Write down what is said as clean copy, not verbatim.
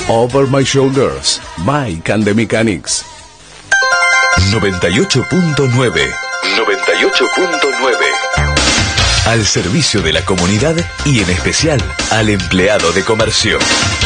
Over My Shoulders, Mike and the Mechanics. 98.9. 98.9. Al servicio de la comunidad y en especial al empleado de comercio.